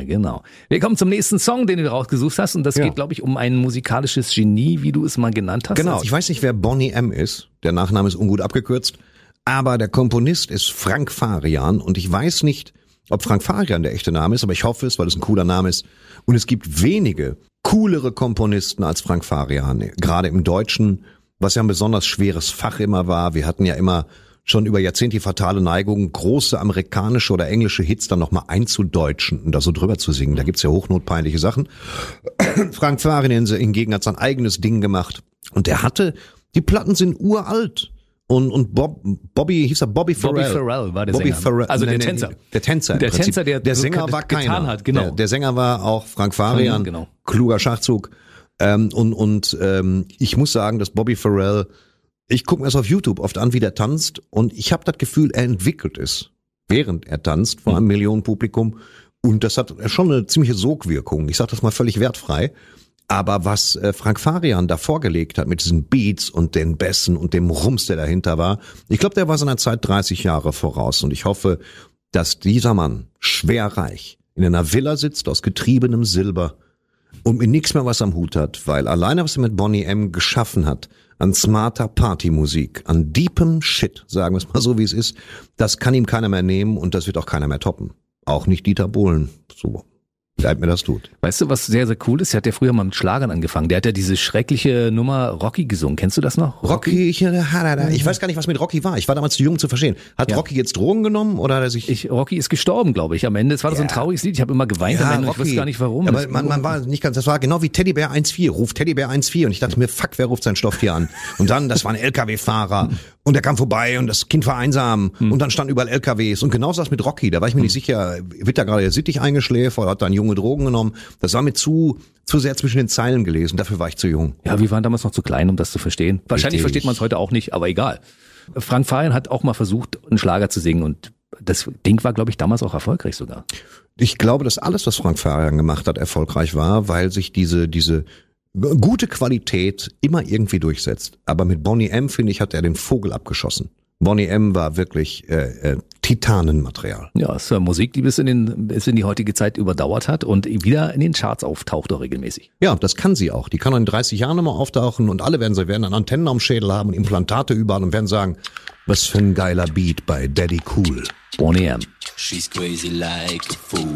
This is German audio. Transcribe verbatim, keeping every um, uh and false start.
genau. Wir kommen zum nächsten Song, den du rausgesucht hast. Und das Ja. geht, glaube ich, um ein musikalisches Genie, wie du es mal genannt hast. Genau, Also ich weiß nicht, wer Boney M. ist. Der Nachname ist ungut abgekürzt. Aber der Komponist ist Frank Farian. Und ich weiß nicht, ob Frank Farian der echte Name ist, aber ich hoffe es, weil es ein cooler Name ist. Und es gibt wenige coolere Komponisten als Frank Farian. Gerade im Deutschen, was ja ein besonders schweres Fach immer war. Wir hatten ja immer schon über Jahrzehnte die fatale Neigung, große amerikanische oder englische Hits dann nochmal einzudeutschen und da so drüber zu singen. Da gibt's ja hochnotpeinliche Sachen. Frank Farian hingegen hat sein eigenes Ding gemacht. Und der hatte, die Platten sind uralt. Und, und Bob, Bobby, hieß er Bobby Farrell? Bobby Farrell war der Bobby Sänger. Farrell. Also der Nee, nee, Tänzer. Der Tänzer im Der Prinzip. Tänzer, der der so Sänger ge- war getan keiner. hat, genau. Der, der Sänger war auch Frank Farian. Genau. Kluger Schachzug. Ähm, und und ähm, ich muss sagen, dass Bobby Farrell, ich gucke mir das auf YouTube oft an, wie der tanzt. Und ich habe das Gefühl, er entwickelt es, während er tanzt, vor einem Millionenpublikum. Und das hat schon eine ziemliche Sogwirkung. Ich sage das mal völlig wertfrei. Aber was äh, Frank Farian da vorgelegt hat mit diesen Beats und den Bässen und dem Rums, der dahinter war, ich glaube, der war seiner Zeit dreißig Jahre voraus. Und ich hoffe, dass dieser Mann schwer reich in einer Villa sitzt aus getriebenem Silber und mit nichts mehr was am Hut hat, weil alleine, was er mit Boney M. geschaffen hat, an smarter Partymusik, an deepem Shit, sagen wir es mal so, wie es ist, das kann ihm keiner mehr nehmen und das wird auch keiner mehr toppen. Auch nicht Dieter Bohlen. So leid mir das tut. Weißt du, was sehr, sehr cool ist? Der hat ja früher mal mit Schlagern angefangen. Der hat ja diese schreckliche Nummer Rocky gesungen. Kennst du das noch? Rocky, ich, ich weiß gar nicht, was mit Rocky war. Ich war damals zu jung zu verstehen. Hat Ja. Rocky jetzt Drogen genommen oder hat er sich... Ich, Rocky ist gestorben, glaube ich, am Ende. Es war Ja. so ein trauriges Lied. Ich habe immer geweint am Ende. Ich weiß gar nicht warum. Aber man, man war nicht ganz, das war genau wie Teddybär eins vier. Ruft Teddybär eins vier. Und ich dachte mir, fuck, wer ruft sein Stofftier an? Und dann, das war ein L K W-Fahrer. Und der kam vorbei und das Kind war einsam. Und dann standen überall L K Ws. Und genauso das mit Rocky. Da war ich mir nicht sicher, wird da gerade Sittich eingeschläfert oder hat da ein Junge Drogen genommen? Das war mir zu, zu sehr zwischen den Zeilen gelesen. Dafür war ich zu jung. Ja, wir waren damals noch zu klein, um das zu verstehen. Wahrscheinlich Richtig. versteht man es heute auch nicht, aber egal. Frank Farian hat auch mal versucht, einen Schlager zu singen und das Ding war, glaube ich, damals auch erfolgreich sogar. Ich glaube, dass alles, was Frank Farian gemacht hat, erfolgreich war, weil sich diese, diese gute Qualität immer irgendwie durchsetzt. Aber mit Boney M., finde ich, hat er den Vogel abgeschossen. Boney M. war wirklich äh, äh, Titanenmaterial. Ja, es ist Musik, die bis in, den, bis in die heutige Zeit überdauert hat und wieder in den Charts auftaucht auch regelmäßig. Ja, das kann sie auch. Die kann auch in dreißig Jahren nochmal auftauchen und alle werden, sie werden dann Antennen am Schädel haben und Implantate überall und werden sagen, was für ein geiler Beat bei Daddy Cool. Boney M. She's crazy like a fool.